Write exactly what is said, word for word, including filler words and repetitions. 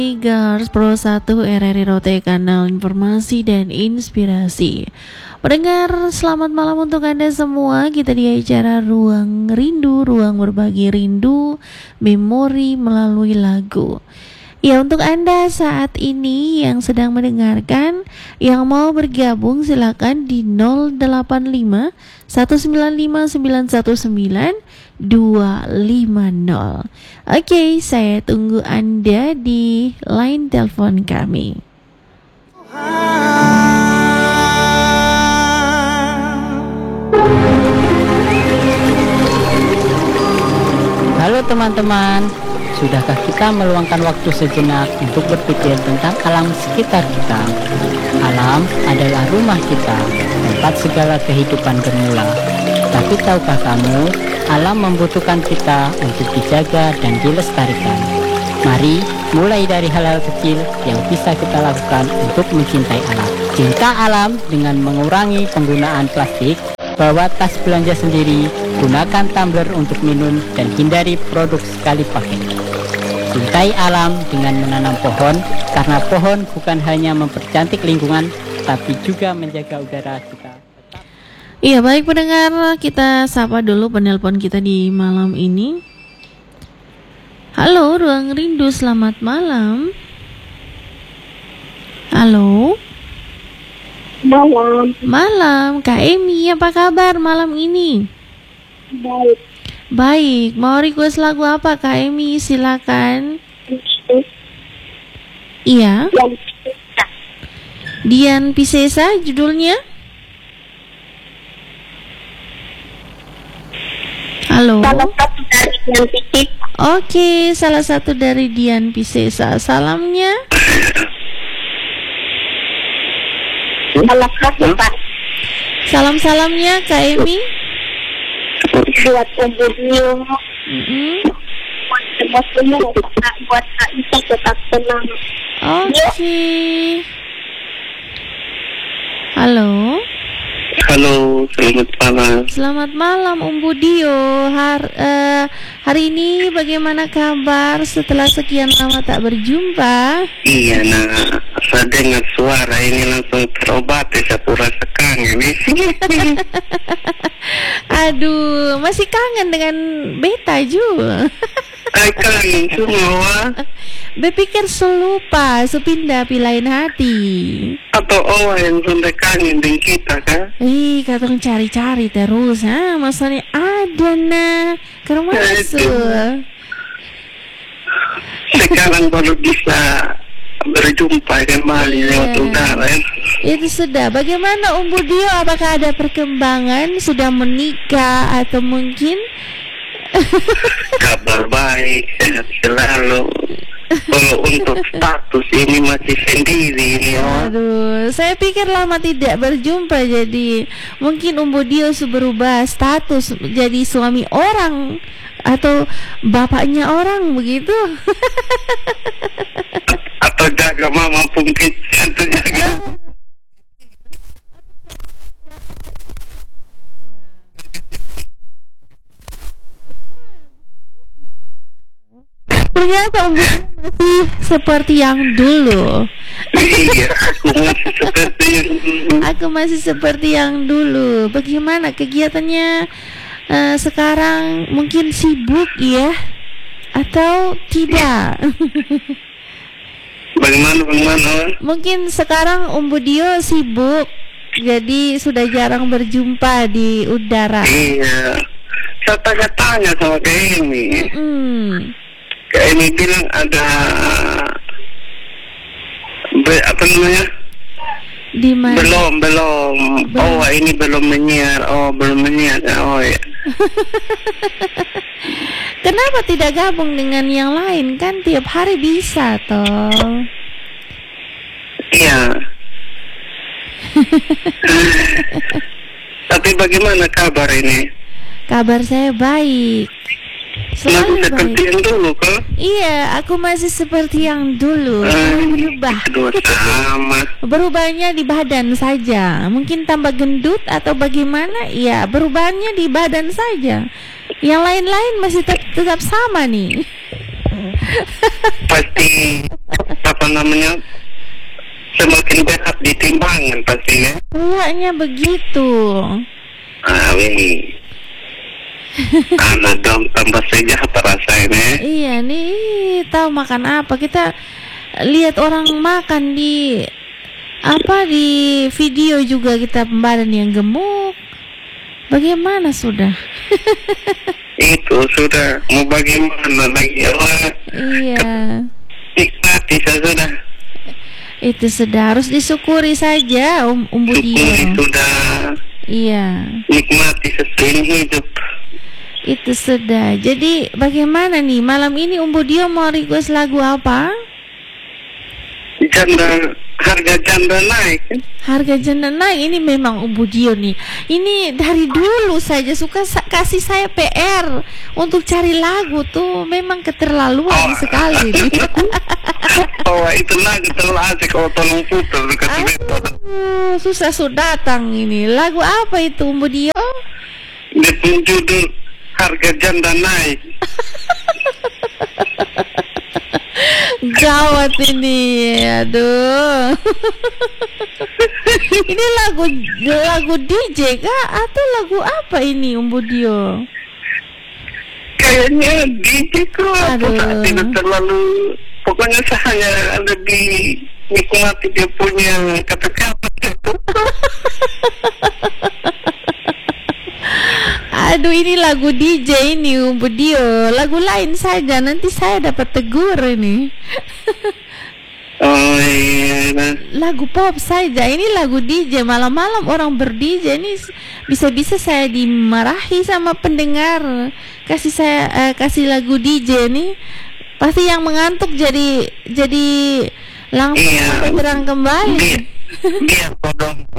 Gars Pro satu R R I Rote, kanal informasi dan inspirasi. Pendengar, selamat malam untuk Anda semua. Kita di acara Ruang Rindu, ruang berbagi rindu, memori melalui lagu. Ya, untuk Anda saat ini yang sedang mendengarkan, yang mau bergabung silakan di nol delapan lima satu sembilan lima sembilan satu sembilan dua lima nol. Oke, saya tunggu Anda di line telepon kami. Halo teman-teman, sudahkah kita meluangkan waktu sejenak untuk berpikir tentang alam sekitar kita? Alam adalah rumah kita, tempat segala kehidupan bermula. Tapi tahukah kamu, alam membutuhkan kita untuk dijaga dan dilestarikan. Mari mulai dari hal-hal kecil yang bisa kita lakukan untuk mencintai alam. Cinta alam dengan mengurangi penggunaan plastik, bawa tas belanja sendiri, gunakan tumbler untuk minum, dan hindari produk sekali pakai. Cintai alam dengan menanam pohon, karena pohon bukan hanya mempercantik lingkungan, tapi juga menjaga udara kita. Iya, baik pendengar, kita sapa dulu penelpon kita di malam ini. Halo, Ruang Rindu, selamat malam. Halo. Malam. Malam, Kak Emi, apa kabar malam ini? Baik. Baik, mau request lagu apa Kak Emi? Silakan. Iya. Dian Piscesa. Dian Piscesa judulnya? Halo. Salah satu dari Dian Piscesa. Oke, salah satu dari Dian Piscesa. Salamnya? Salah satu Pak. Salam-salamnya Kak Emi. Buat Ibu Dio. Mm-mm. Buat semua semua. Buat Kak Isa tetap tenang. Oke. Halo. Halo, selamat malam. Selamat malam Om Budio. Har, uh, hari ini bagaimana kabar setelah sekian lama tak berjumpa? Iya, nah, saya dengar suara ini langsung terobati, saya rasa kangen ini. Aduh, masih kangen dengan beta juga. Ay, kangen semua. Bepikir selupa, sepindah pilain hati. Atau oh yang sampai kangen dengan kita kan? Ih, katong cari-cari terus, ha? Masanya ada nah, ke rumah masuk. Sekarang baru bisa berjumpa kembali lewat udara ya. Itu sudah. Bagaimana Om Budio? Apakah ada perkembangan? Sudah menikah atau mungkin? Kabar baik, sehat selalu. Kalau untuk status ini masih sendiri ini ya. Aduh, saya pikir lama tidak berjumpa, jadi mungkin Om Budio sudah berubah status jadi suami orang atau bapaknya orang begitu. Atau jaga mama pungkit atau jaga. Ternyata Om Budio masih seperti yang dulu. Iya, aku masih seperti yang dulu. Aku masih seperti yang dulu. Bagaimana kegiatannya uh, sekarang? Mungkin sibuk ya, atau tidak? Bagaimana, bagaimana? Mungkin sekarang Om Budio sibuk, jadi sudah jarang berjumpa di udara. Iya, saya tanya-tanya sama Kak Emi. Hmm. Kak Emi bilang ada be, apa namanya? Di mana? Belum, belum. Belum. Oh, ini belum menyiar. Oh, belum menyiar. Oh ya. Kenapa tidak gabung dengan yang lain? Kan tiap hari bisa toh. Iya. Tapi bagaimana kabar ini? Kabar saya baik. Masih Selalu seperti baik. yang dulu kok? Iya, aku masih seperti yang dulu. Eh, Berubah. Dua sama. Berubahnya di badan saja. Mungkin tambah gendut atau bagaimana? Ya, berubahnya di badan saja. Yang lain-lain masih tetap, tetap sama nih. pasti apa namanya semakin berat di timbangan pastinya. Kayaknya begitu. Ah, ini. Anak dong tambah sejahtera rasanya. Iya nih, tahu makan apa? Kita lihat orang makan di apa di video juga, kita badan yang gemuk. Bagaimana sudah? Itu sudah mau bagaimana lagi ya? Iya. Nikmati sudah. Itu sudah harus disyukuri saja, Om Om Budio. Syukuri sudah. Iya. Nikmati sesuai hidup. Itu sudah. Jadi bagaimana nih malam ini Om Budio mau request lagu apa? Janda, harga janda naik. Harga janda naik, ini memang Om Budio nih. Ini dari dulu saja suka sa- kasih saya P R untuk cari lagu tuh, memang keterlaluan Oh. sekali nih. Oh, itu lagu terlalu asik kalau tolong putar dekat metode. Aduh, susah sudah datang ini. Lagu apa itu Om Budio? Dia pun judul harga janda naik. Gawat ini, aduh. Ini lagu lagu D J kah atau lagu apa ini Om Budio? Kayaknya D J kok Aduh. tidak terlalu. Pokoknya saya lebih nikmati dia punya kata-kata itu. Aduh, ini lagu D J ini Om Budio. Lagu lain saja, nanti saya dapat tegur ini. Oh iya. Lagu pop saja, ini lagu D J. Malam-malam orang ber-D J ini bisa-bisa saya dimarahi sama pendengar. Kasih saya eh, kasih lagu D J nih, pasti yang mengantuk jadi jadi langsung Iya. sampai terang kembali. Dia, dia kodong